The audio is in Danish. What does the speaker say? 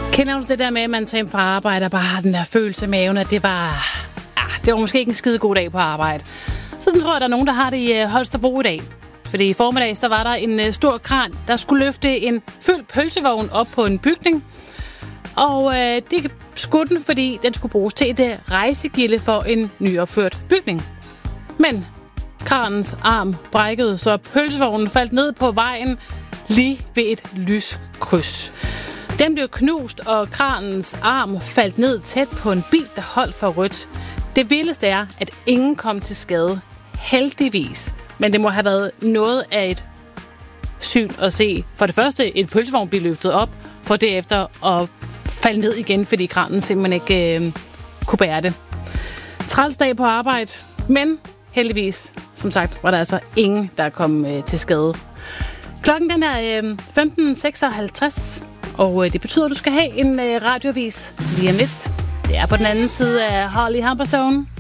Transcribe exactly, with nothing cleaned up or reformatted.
Kender du det der med, at man tager hjem fra arbejde og bare har den der følelse i maven, at det var, ah, det var måske ikke en skide god dag på arbejde. Sådan tror jeg, der er nogen, der har det i Holstebro i dag. Fordi i formiddags, der var der en stor kran, der skulle løfte en fyldt pølsevogn op på en bygning. Og øh, det skulle den, fordi den skulle bruges til et rejsegilde for en nyopført bygning. Men kranens arm brækkede, så pølsevognen faldt ned på vejen lige ved et lyskryds. Den blev knust, og kranens arm faldt ned tæt på en bil, der holdt for rødt. Det vildeste er, at ingen kom til skade. Heldigvis. Men det må have været noget af et syn at se. For det første, en pølsevogn blev løftet op, for derefter at falde ned igen, fordi kranen simpelthen ikke øh, kunne bære det. Træls dag på arbejde, men heldigvis, som sagt, var der altså ingen, der kom øh, til skade. Klokken den er øh, femten seksoghalvtreds, og øh, det betyder, at du skal have en øh, radioavis lige om lidt. Det er på den anden side af Harley Humberstone.